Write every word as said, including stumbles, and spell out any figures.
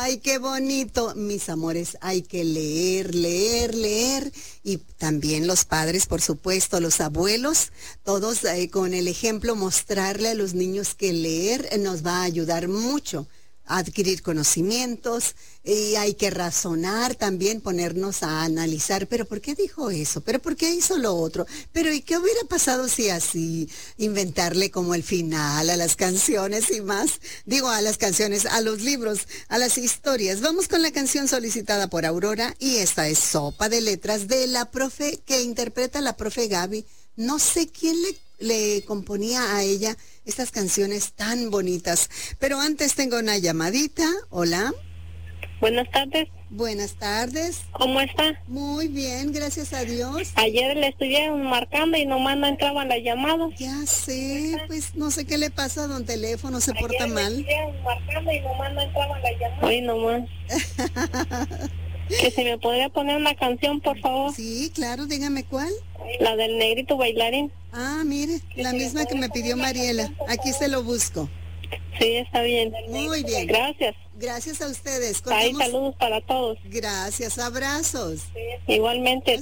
Ay, qué bonito. Mis amores, hay que leer, leer, leer. Y también los padres, por supuesto, los abuelos, todos eh, con el ejemplo, mostrarle a los niños que leer eh, nos va a ayudar mucho a adquirir conocimientos, y hay que razonar también, ponernos a analizar, pero ¿por qué dijo eso? ¿Pero por qué hizo lo otro? ¿Pero y qué hubiera pasado si así? Inventarle como el final a las canciones y más, digo a las canciones, a los libros, a las historias. Vamos con la canción solicitada por Aurora, y esta es Sopa de Letras de la profe, que interpreta la profe Gaby. No sé quién le, le componía a ella estas canciones tan bonitas, pero antes tengo una llamadita. Hola. Buenas tardes. Buenas tardes. ¿Cómo está? Muy bien, gracias a Dios. Ayer le estuvieron marcando y nomás no entraban las llamadas. Ya sé, pues no sé qué le pasa a don teléfono, se porta mal. Ayer le estuvieron marcando y nomás no entraban las llamadas. Hoy nomás. Que se me podría poner una canción, por favor. Sí, claro, dígame cuál. La del negrito bailarín. Ah, mire, la misma que me pidió Mariela. Aquí se lo busco. Sí, está bien. Muy bien. Gracias. Gracias a ustedes. Hay Contamos... saludos para todos. Gracias, abrazos. Igualmente.